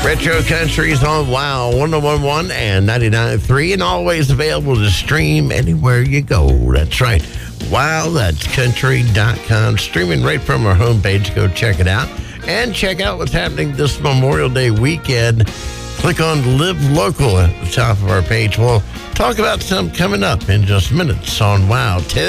Retro Country's on WOW 101.1 and 99.3, and always available to stream anywhere you go. That's right. WOW, that's country.com. Streaming right from our homepage. Go check it out. And check out what's happening this Memorial Day weekend. Click on Live Local at the top of our page. We'll talk about some coming up in just minutes on WOW 10.